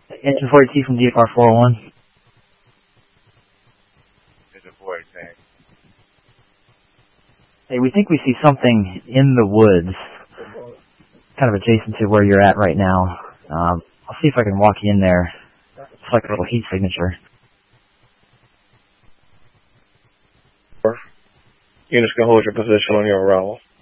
Engine 40T from DFR 401. Engine 40, thanks. Hey, we think we see something in the woods, kind of adjacent to where you're at right now. I'll see if I can walk you in there. It's like a little heat signature. Units can hold your position on your arrival.